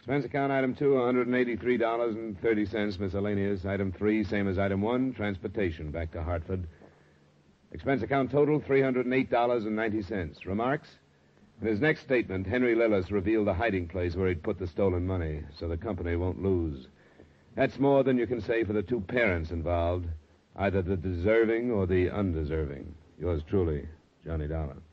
Expense account item 2, $183.30, miscellaneous. Item 3, same as item 1, transportation back to Hartford. Expense account total, $308.90. Remarks? In his next statement, Henry Lillis revealed the hiding place where he'd put the stolen money, so the company won't lose. That's more than you can say for the two parents involved, either the deserving or the undeserving. Yours truly, Johnny Dollar.